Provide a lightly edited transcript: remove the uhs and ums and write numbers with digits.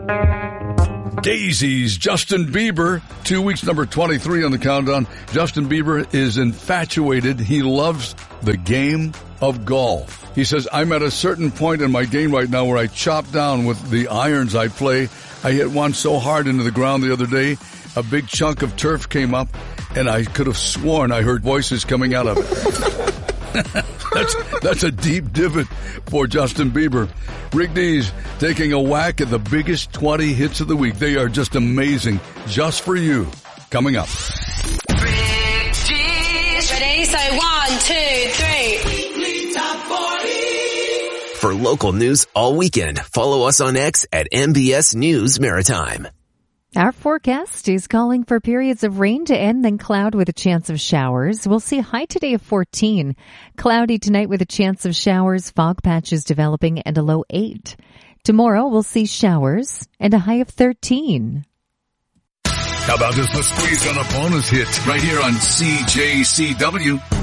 Daisies, Justin Bieber, 2 weeks, number 23 on the countdown. Justin Bieber is infatuated. He loves the game of golf. He says, I'm at a certain point in my game right now where I chop down with the irons I play. I hit one so hard into the ground the other day, a big chunk of turf came up, and I could have sworn I heard voices coming out of it. That's a deep divot for Justin Bieber. Rick Dees taking a whack at the biggest 20 hits of the week. They are just amazing. Just for you. Coming up. Rick Dees. Ready? So 1, 2, 3. Weekly Top 40. For local news all weekend, follow us on X at MBS News Maritime. Our forecast is calling for periods of rain to end, then cloud with a chance of showers. We'll see a high today of 14. Cloudy tonight with a chance of showers, fog patches developing, and a low 8. Tomorrow we'll see showers and a high of 13. How about this? Let's squeeze on a bonus hit right here on CJCW.